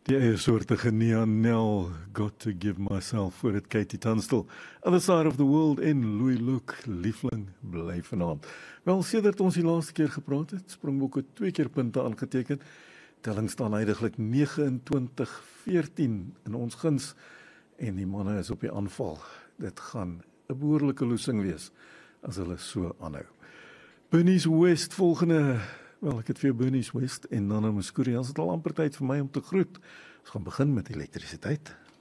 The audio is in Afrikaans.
Die eie soortige Nia Nel, Got to Give Myself, voor het Katie Tunstall, Other Side of the World en Louis Luke, liefling, bly vanaand. Wel, sedert ons die laaste keer gepraat het, Springbokke 2 keer punte aangeteken, telling staan eindiglik 29-14 in ons guns, en die manne is op die aanval. Dit gaan 'n behoorlike loosing wees, as hulle so aanhou. Bernice West, volgende. Wel, ek het vir Bernice West en Nana Muscuri, as het al amper tyd vir my om te groet. Ons gaan begin met elektrisiteit.